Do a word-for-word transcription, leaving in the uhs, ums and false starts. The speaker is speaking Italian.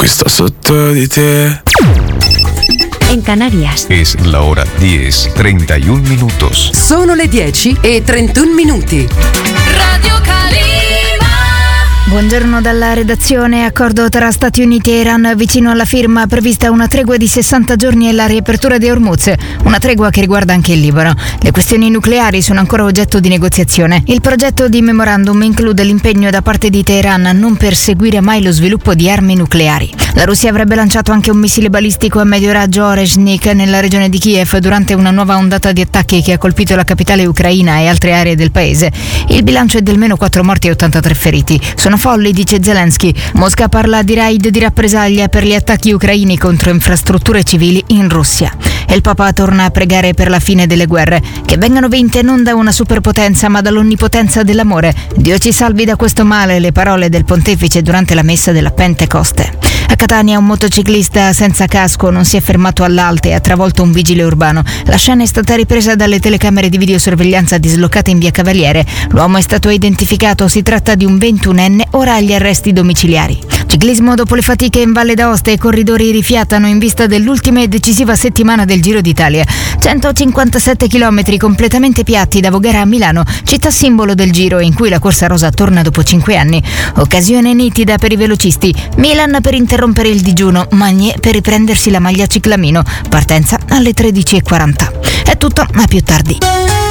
sto sotto di te. En Canarias. Es la hora diez, treinta y un minutos. Sono le dieci e trentuno minuti. Radio Calima. Buongiorno dalla redazione. Accordo tra Stati Uniti e Iran, vicino alla firma prevista una tregua di sessanta giorni e la riapertura di Hormuz, una tregua che riguarda anche il Libano. Le questioni nucleari sono ancora oggetto di negoziazione. Il progetto di memorandum include l'impegno da parte di Teheran a non perseguire mai lo sviluppo di armi nucleari. La Russia avrebbe lanciato anche un missile balistico a medio raggio Orezhnik nella regione di Kiev durante una nuova ondata di attacchi che ha colpito la capitale ucraina e altre aree del paese. Il bilancio è di almeno quattro morti e ottantatré feriti. Sono folli, dice Zelensky. Mosca parla di raid di rappresaglia per gli attacchi ucraini contro infrastrutture civili in Russia. E il Papa torna a pregare per la fine delle guerre, che vengano vinte non da una superpotenza ma dall'onnipotenza dell'amore. Dio ci salvi da questo male, le parole del pontefice durante la messa della Pentecoste. A Catania un motociclista senza casco non si è fermato all'alte e ha travolto un vigile urbano. La scena è stata ripresa dalle telecamere di videosorveglianza dislocate in via Cavaliere. L'uomo è stato identificato, si tratta di un ventunenne, ora agli arresti domiciliari. Ciclismo dopo le fatiche in Valle d'Aosta, i corridori rifiatano in vista dell'ultima e decisiva settimana del Giro d'Italia. centocinquantasette chilometri completamente piatti da Voghera a Milano, città simbolo del Giro in cui la corsa rosa torna dopo cinque anni. Occasione nitida per i velocisti. Milan per interrompere il digiuno, Magné per riprendersi la maglia ciclamino. Partenza alle tredici e quaranta. È tutto, a più tardi.